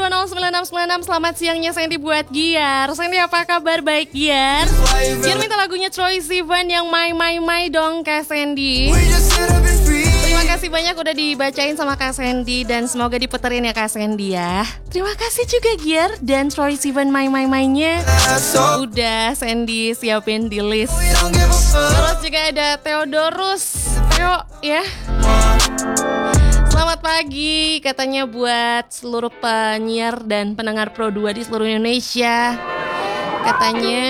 0812109696. Selamat siangnya Sandy buat Giar. Sandy apa kabar? Baik Giar. Giar minta lagunya Troye Sivan yang My dong Kak Sandy. Terima kasih banyak udah dibacain sama Kak Sandy dan semoga diputerin ya Kak Sandy ya. Terima kasih juga Giar dan Troye Sivan My-nya udah Sandy siapin di list. Terus juga ada Theodorus Theo ya. Selamat pagi katanya buat seluruh penyiar dan pendengar Pro 2 di seluruh Indonesia. Katanya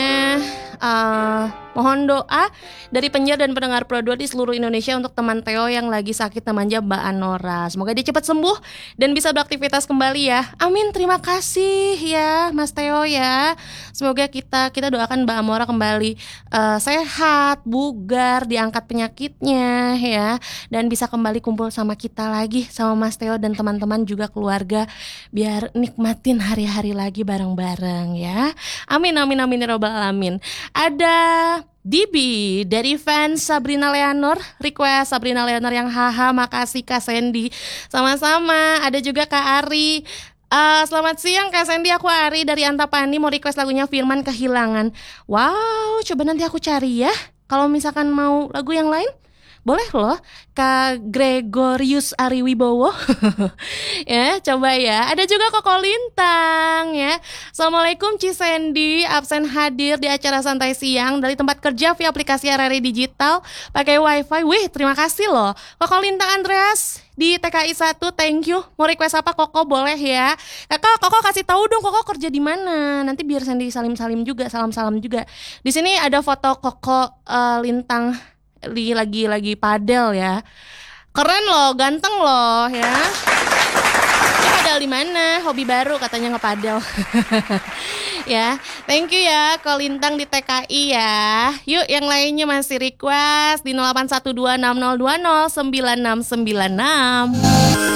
mohon doa dari penyiar dan pendengar Pro 2 di seluruh Indonesia untuk teman Theo yang lagi sakit namanya Mbak Anora. Semoga dia cepat sembuh dan bisa beraktivitas kembali ya. Amin, terima kasih ya Mas Theo ya. Semoga kita doakan Mbak Anora kembali sehat, bugar, diangkat penyakitnya ya. Dan bisa kembali kumpul sama kita lagi, sama Mas Theo dan teman-teman juga keluarga. Biar nikmatin hari-hari lagi bareng-bareng ya. Amin ya robbal alamin. Ada Dibi dari fans Sabrina Leonor, request Sabrina Leonor yang haha, makasih Kak Sandy. Sama-sama. Ada juga Kak Ari. Selamat siang Kak Sandy, aku Ari dari Antapani mau request lagunya Firman Kehilangan. Wow, coba nanti aku cari ya. Kalau misalkan mau lagu yang lain, boleh loh, Kak Gregorius Ariwibowo. Ya, coba ya. Ada juga Koko Lintang ya. Assalamualaikum Ci Sandy, absen hadir di acara santai siang dari tempat kerja via aplikasi RRI Digital pakai wifi. Wih, terima kasih loh Koko Lintang Andreas di TKI 1, thank you. Mau request apa Koko boleh ya. Koko kasih tahu dong Koko kerja di mana. Nanti biar Sandy salim-salim juga, salam-salam juga. Di sini ada foto Koko Lintang lagi padel ya. Keren loh, ganteng loh ya. Dia padel di mana? Hobi baru katanya ngepadel. Ya, thank you ya Kolintang di TKI ya. Yuk yang lainnya masih request di 081260209696.